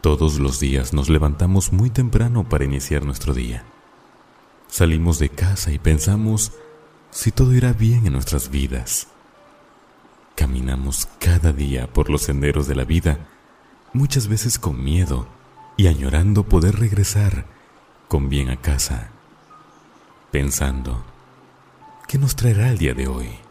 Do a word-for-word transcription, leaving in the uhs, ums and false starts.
Todos los días nos levantamos muy temprano para iniciar nuestro día. Salimos de casa y pensamos si todo irá bien en nuestras vidas. Caminamos cada día por los senderos de la vida, muchas veces con miedo y añorando poder regresar con bien a casa, pensando ¿qué nos traerá el día de hoy?